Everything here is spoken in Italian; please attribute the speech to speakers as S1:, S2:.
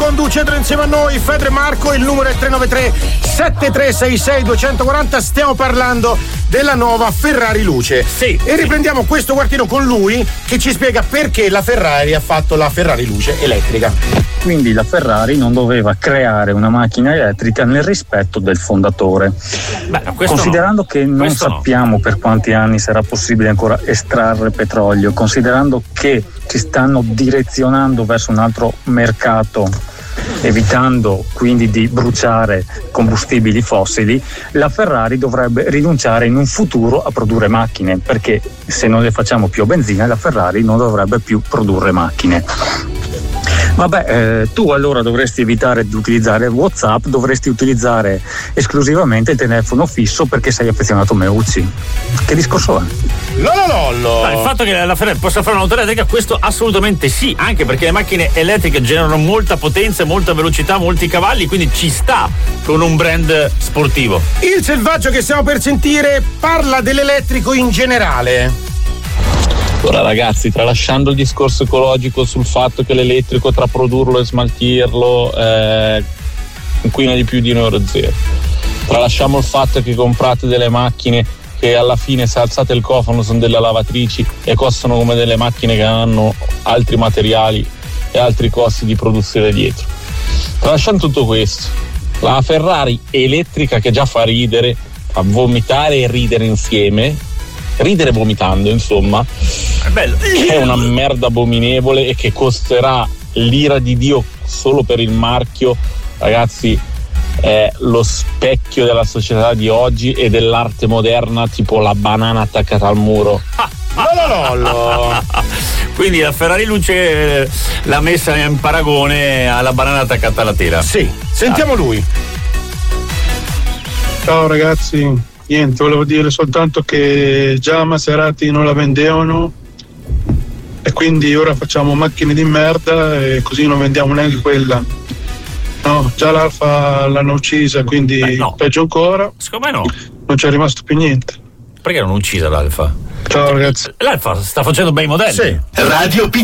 S1: conducetelo insieme a noi, Fedro e Marco. Il numero è 393 7366 240. Stiamo parlando della nuova Ferrari Luce.
S2: Sì.
S1: E riprendiamo questo quartino con lui che ci spiega perché la Ferrari ha fatto la Ferrari Luce elettrica.
S3: Quindi la Ferrari non doveva creare una macchina elettrica nel rispetto del fondatore. Considerando che non sappiamo per quanti anni sarà possibile ancora estrarre petrolio, considerando che ci stanno direzionando verso un altro mercato, evitando quindi di bruciare combustibili fossili, la Ferrari dovrebbe rinunciare in un futuro a produrre macchine, perché se non le facciamo più a benzina, la Ferrari non dovrebbe più produrre macchine. Vabbè, tu allora dovresti evitare di utilizzare WhatsApp, dovresti utilizzare esclusivamente il telefono fisso perché sei affezionato a Meucci. Che discorso è?
S1: Lololollo!
S2: Il fatto che la Ferrari possa fare un'auto elettrica, questo assolutamente sì, anche perché le macchine elettriche generano molta potenza, molta velocità, molti cavalli, quindi ci sta con un brand sportivo.
S1: Il selvaggio che stiamo per sentire parla dell'elettrico in generale.
S4: Ora ragazzi, tralasciando il discorso ecologico sul fatto che l'elettrico tra produrlo e smaltirlo inquina di più di un Euro 0, tralasciamo il fatto che comprate delle macchine che alla fine, se alzate il cofano, sono delle lavatrici e costano come delle macchine che hanno altri materiali e altri costi di produzione dietro. Tralasciando tutto questo, la Ferrari elettrica, che già fa ridere, fa vomitare e ridere insieme, ridere vomitando, insomma,
S2: è bello,
S4: che è una merda abominevole e che costerà l'ira di Dio solo per il marchio, ragazzi. È lo specchio della società di oggi e dell'arte moderna, tipo la banana attaccata al muro.
S2: Quindi la Ferrari Luce l'ha messa in paragone alla banana attaccata alla tela.
S1: Sì, sentiamo lui.
S5: Ciao ragazzi, niente, volevo dire soltanto che già Maserati non la vendevano e quindi ora facciamo macchine di merda e così non vendiamo neanche quella. No, già l'Alfa l'hanno uccisa, quindi peggio ancora.
S2: Secondo me no.
S5: Non c'è rimasto più niente.
S2: Perché non uccisa l'Alfa?
S5: Ciao ragazzi.
S2: L'Alfa sta facendo bei modelli.
S1: Sì.
S6: Radio P3